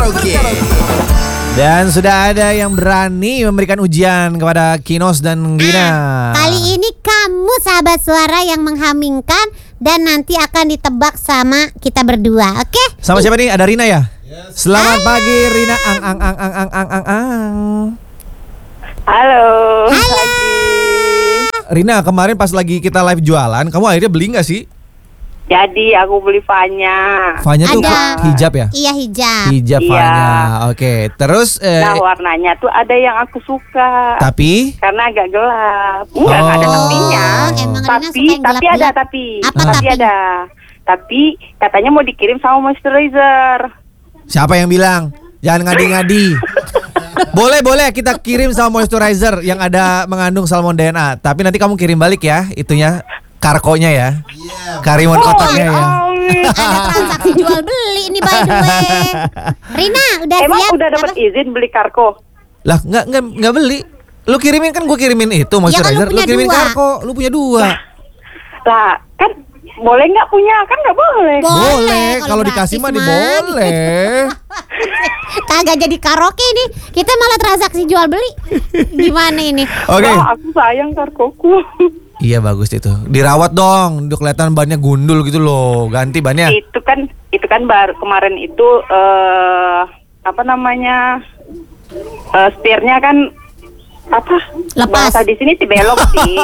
Karaoke. Dan sudah ada yang berani memberikan ujian kepada Kinos dan Gina. Kali ini kamu sahabat suara yang menghamingkan dan nanti akan ditebak sama kita berdua, oke? Sama siapa nih? Ada Rina ya? Yes. Selamat pagi Rina. Ang. Halo. Halo. Rina, kemarin pas lagi kita live jualan, kamu akhirnya beli nggak sih? Jadi aku beli Fanya. Fanya tuh Ada. hijab ya? Iya, hijab. Hijab Iya. Fanya. Oke. Terus Nah warnanya tuh ada yang aku suka. tapi Karena agak gelap. Enggak Oh. ada tapinya. Emang Rina Tapi suka yang tapi gelap-gelap. ada tapi. Apa Tapi tapi? ada. Tapi katanya mau dikirim sama moisturizer. siapa yang bilang? Jangan ngadi-ngadi. Boleh kita kirim sama moisturizer yang ada mengandung salmon DNA. Tapi nanti kamu kirim balik ya, itunya karkonya ya. Karimun kotaknya ya. Amin. Ada transaksi jual beli ini by the way. Rina, udah Emang siap? udah dapat Apa? izin beli kargo? Lah enggak beli. Lu kirimin kan gue kirimin itu moisturizer, punya lu kirimin dua. karko, lu punya 2. Lah kan boleh nggak punya? Kan nggak boleh. Boleh, kalau gratis dikasih mah mah. boleh. Kagak jadi karaoke ini. Kita malah transaksi jual beli. Gimana ini? Oke. Oh, aku sayang kargoku. Iya bagus itu. Dirawat dong, udah kelihatan bannya gundul gitu loh. Ganti bannya. Itu kan baru kemarin itu apa namanya? Setirnya kan apa? Lepas. Bahasa di sini belok sih.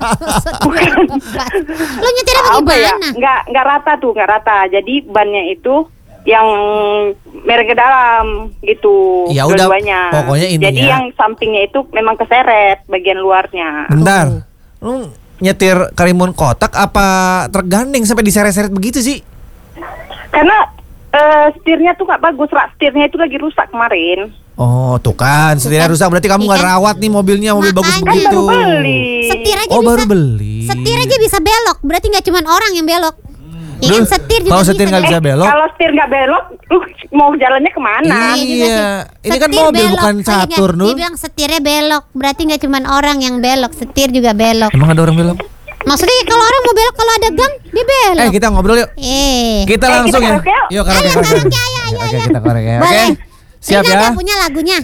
Lo nyetirnya Apa ya? bagaimana? Nggak rata. Jadi bannya itu yang merek ke dalam gitu. Ya udah, dua-duanya. pokoknya intinya- Jadi yang sampingnya itu memang keseret bagian luarnya. Bentar. Lu nyetir karimun kotak apa tergandeng sampai diseret-seret begitu sih? Karena setirnya tuh nggak bagus, rak setirnya itu lagi rusak kemarin. Oh, tuh kan, setirnya rusak berarti kamu nggak rawat nih mobilnya, mobil bagus Makanya. begitu. Kan baru beli. Setir aja Oh, bisa. baru beli. Setir aja bisa belok. Berarti nggak cuma orang yang belok. Ya kan Duh, setir juga kalau setir nggak bisa belok. Kalau setir nggak belok, lu mau jalannya kemana? Iya, ini kan Setir mobil belok. bukan Kayaknya catur, Nur. Dia bilang setirnya belok. Berarti nggak cuma orang yang belok, setir juga belok. Emang ada orang belok? Maksudnya kalau orang mau belok, kalau ada gang dia belok. Kita ngobrol yuk. Kita Langsung ya. karaoke yuk. Yuk karaoke. Ayo, karaoke, ayo. Oke, kita karaoke. Oke. Boleh. Siap Rina ya. udah punya lagunya.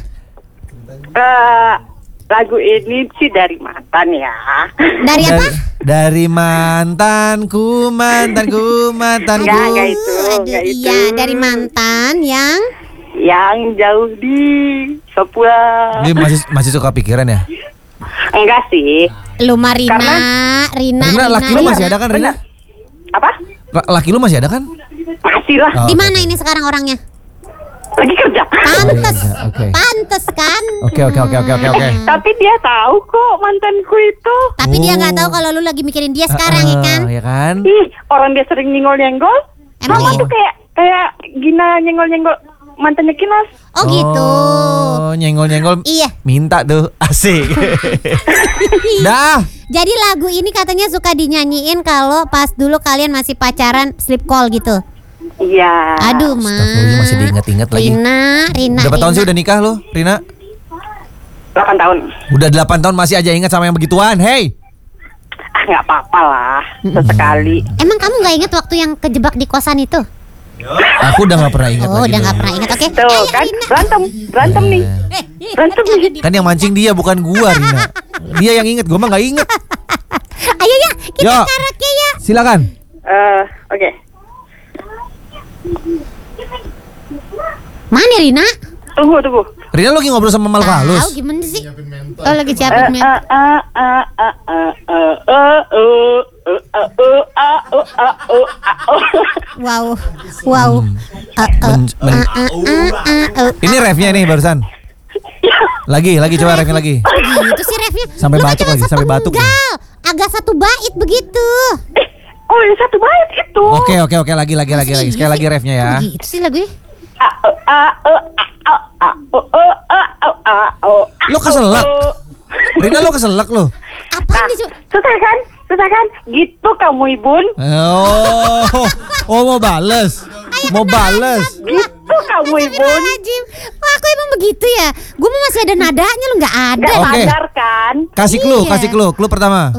Lagu ini sih dari mantan ya. Dari apa? Dari mantanku. Enggak itu, Aduh, enggak itu. iya, dari mantan yang Yang jauh di Papua. Dia masih suka pikiran ya? Enggak sih. lu Marina, Rina, laki lu masih ada kan, Rina? Apa? Laki lu masih ada kan? Masih lah. Oh, Di oke, mana oke. ini sekarang orangnya? Lagi kerja. Pantes, Oke. pantes kan? Oke. Tapi dia tahu kok mantanku itu. Tapi dia nggak Oh. tahu kalau lu lagi mikirin dia sekarang ya kan? Ya kan? Ih, orang dia sering nyenggol-nyenggol. Emang Sama iya? tuh kayak Gina nyenggol-nyenggol mantannya Kinos. Oh gitu. Oh, nyenggol-nyenggol. Iya. Minta tuh, asik. Dah. Jadi lagu ini katanya suka dinyanyiin kalau pas dulu kalian masih pacaran sleep call gitu. Iya. Aduh, Ma. Astagfirullah, masih diingat-ingat lagi. Rina. Berapa tahun sih udah nikah lo, Rina? 8 tahun. Udah 8 tahun masih aja ingat sama yang begituan. Hey. Nggak apa-apa lah. Sesekali. Emang kamu nggak inget waktu yang kejebak di kosan itu? Aku udah gak pernah ingat Oh, lagi. udah nggak dong. pernah inget. Oke. Tuh Ayo, kan Rina. berantem nih. Berantem nih. Kan yang mancing dia bukan gua, Rina. Dia yang inget, gua mah gak inget. Ayo ya, kita Yuk. karaoke ya. Silakan. Oke. Mana Rina? Tunggu. Rina lagi ngobrol sama makhluk halus. Tahu gimana sih? Oh, lagi siapin men. Wow. Ini refnya nih barusan. Lagi coba refnya lagi. Gitu sih refnya. Sampai Lu kan batuk cuma lagi, sampai batuk. sepenggal. Agak satu bait begitu. Oh, ini satu bait itu. Oke, lagi. Sekali lagi refnya ya. Gitu sih lagunya. Lo keselak. Rina lo keselak lo. Apaan nih? Susah kan? Gitu kamu, Ibun. Oh mau bales. Gitu kamu, Ibun. Astagfirullahaladzim. Wah, aku emang begitu ya. Gue mau masih ada nadanya lo nggak ada. Gak Oke. sadar kan? Kasih Iya. clue. Clue pertama.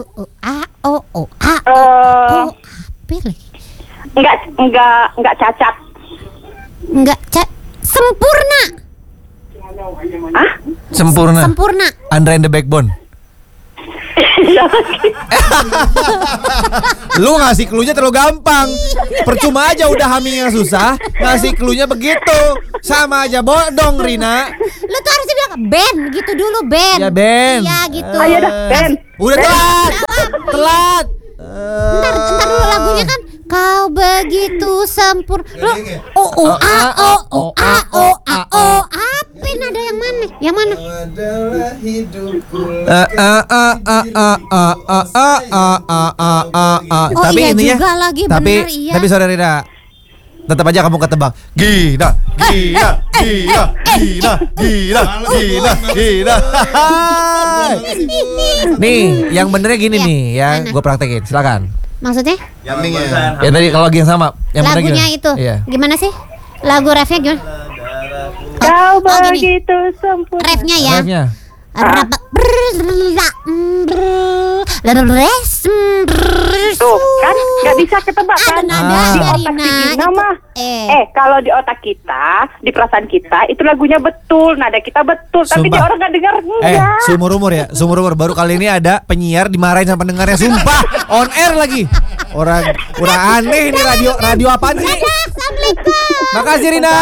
Enggak cacat. Enggak, Sempurna. Ah? Sempurna. Sempurna. Andra and the Backbone. Lu ngasih cluenya terlalu gampang. Percuma aja udah hamilnya susah, ngasih cluenya begitu. Sama aja bodong, Rina. Lu tuh harusnya bilang Ben gitu dulu, Ben. Ya, Ben. Iya gitu. Ayo dah, Ben. Udah telat. Telat. Ntar dulu lagunya kan kau begitu sempurna. Lu apa nada yang mana? Yang mana? Oh, Tapi iya intinya, juga lagi, tapi bener, iya. tapi saudara Rina, tetap aja kamu ketebak. Gina. Nih, yang benernya gini Iya, nih ya, mana? gue praktekin. Silakan. Maksudnya? Ya tadi kalau lagi yang sama, yang bener Lagunya gimana? itu. Iya. Gimana sih? Lagu refnya gimana? Kau gini. begitu sempurna. Refnya ya. Refnya. Tuh kan nggak bisa ketebak kan? Ada nada Di dari otak si Rina. Gina mah. Kalau di otak kita, di perasaan kita itu lagunya betul, nada kita betul, tapi Sumpah. dia orang nggak dengar enggak. Seumur umur baru kali ini ada penyiar dimarahin sama pendengarnya, sumpah. On air lagi. Orang aneh ini radio apaan sih? Assalamualaikum. Makasih Rina.